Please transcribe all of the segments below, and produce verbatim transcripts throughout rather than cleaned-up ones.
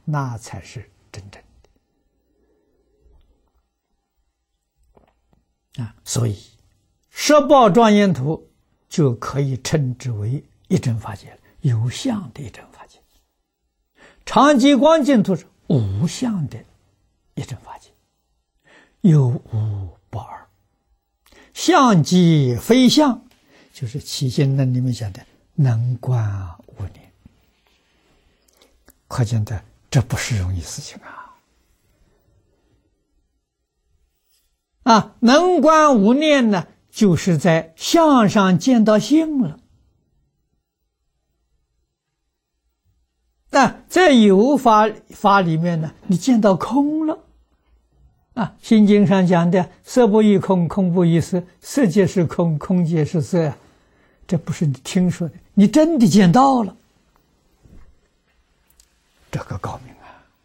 那才是真正的啊！所以十报庄严图就可以称之为一真法界，有相的一真法界。常寂光净土是无相的一真法界，有无不二，相即非相，就是起心论里面讲的能观无念。可见的这不是容易事情啊！啊，能观无念呢，就是在相上见到性了。那在有法法里面呢，你见到空了啊！心经上讲的色不异空，空不异色，色即是空，空即是色，这不是你听说的，你真的见到了。这个高明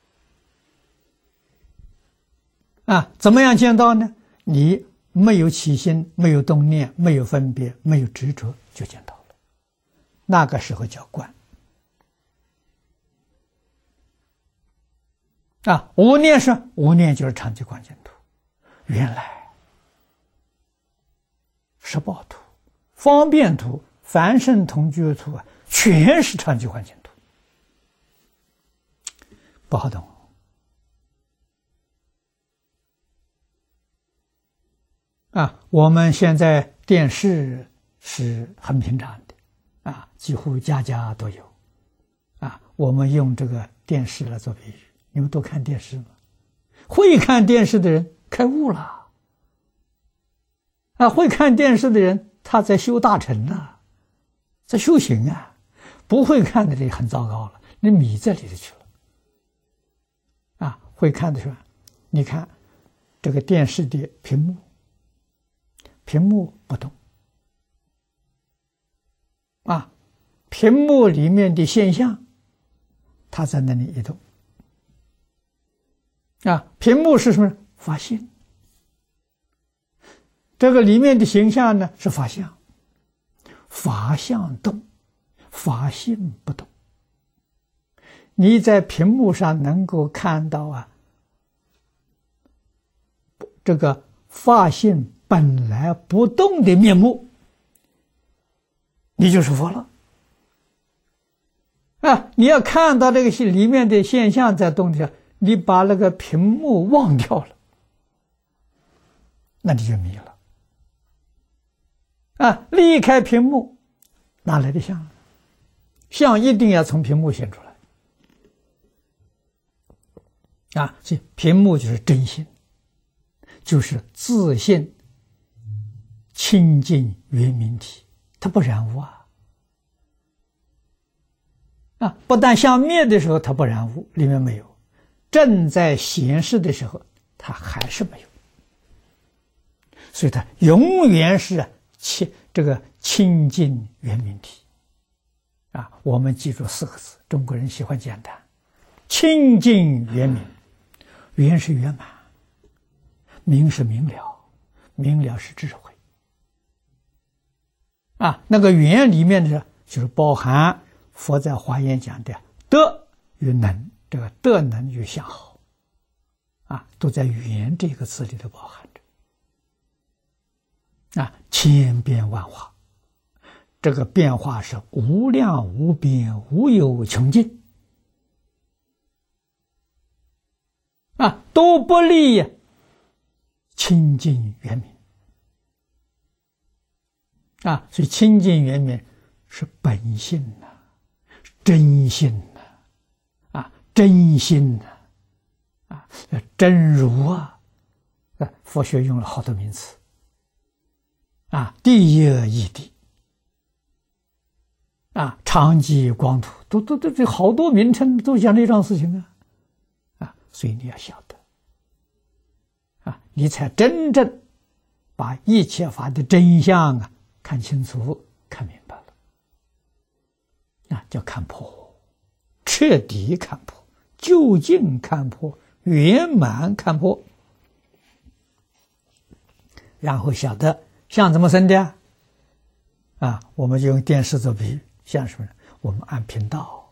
啊！啊，怎么样见到呢？你没有起心，没有动念，没有分别，没有执着，就见到了。那个时候叫观。啊，无念是无念，就是常寂光净土。原来十报图、方便图、凡圣同居图啊，全是常寂光净土。不好懂啊！我们现在电视是很平常的啊，几乎家家都有啊。我们用这个电视来做比喻，你们都看电视吗？会看电视的人开悟了啊！会看电视的人他在修大乘啊，在修行啊。不会看的人很糟糕了，你迷在里头去了。啊，会看的时候，你看这个电视的屏幕，屏幕不动，啊，屏幕里面的现象，它在那里移动，啊，屏幕是什么？法性，这个里面的形象呢是法相，法相动，法性不动。你在屏幕上能够看到啊，这个法性本来不动的面目，你就是佛了啊！你要看到这个里面的现象在动的时候，你把那个屏幕忘掉了，那你就迷了啊！离开屏幕，哪来的相？相一定要从屏幕显出来。啊，所以屏幕就是真心，就是自信清净圆明体，它不染污啊！啊，不但相灭的时候它不染污，里面没有；正在显示的时候，它还是没有。所以它永远是清这个清净圆明体。啊，我们记住四个字，中国人喜欢简单：清净圆明。圆是圆满，明是明了，明了是智慧。啊，那个圆里面的就是包含佛在华严讲的德与能，这个德能与相好，啊，都在圆这个字里头包含着。啊，千变万化，这个变化是无量无边，无有穷尽。啊，都不离清净圆明啊！所以清净圆明是本性呐、啊，真心呐、啊，啊，真心呐、啊，啊，真如啊！啊，佛学用了好多名词啊，第一义谛啊，常寂光土，都都都这好多名称都讲这桩事情啊。所以你要晓得啊，你才真正把一切法的真相啊看清楚、看明白了，啊，叫看破，彻底看破，究竟看破，圆满看破，然后晓得相怎么生的啊？我们就用电视做比喻，像什么呢？我们按频道。